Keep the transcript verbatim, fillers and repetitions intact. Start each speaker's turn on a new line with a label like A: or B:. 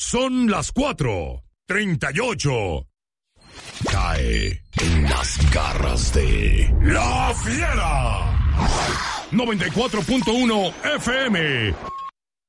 A: Son las cuatro treinta y ocho. Cae en las garras de La Fiera. noventa y cuatro punto uno F M.